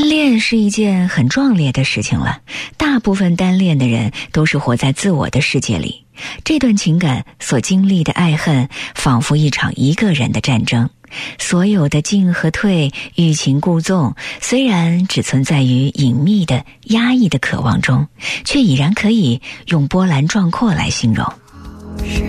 单恋是一件很壮烈的事情了，大部分单恋的人都是活在自我的世界里。这段情感所经历的爱恨，仿佛一场一个人的战争。所有的进和退、欲擒故纵，虽然只存在于隐秘的、压抑的渴望中，却已然可以用波澜壮阔来形容。